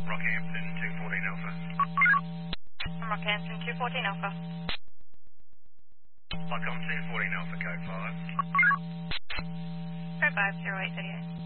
Rockhampton 214 Alpha. Rockhampton 214 Alpha. Lock on 214 Alpha, code 5. Code 5, 0838.